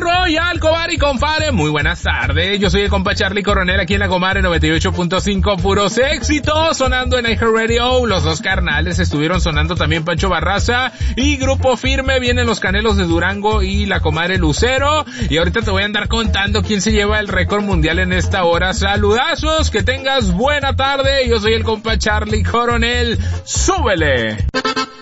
Royal, Comare y Confare, muy buenas tardes. Yo soy el compa Charlie Coronel aquí en la Comare 98.5, puros éxitos sonando en iHeartRadio. Los dos carnales estuvieron sonando también, Pancho Barraza y Grupo Firme. Vienen los Canelos de Durango y la Comare Lucero. Y ahorita te voy a andar contando quién se lleva el récord mundial en esta hora. Saludazos, que tengas buena tarde. Yo soy el compa Charlie Coronel. ¡Súbele!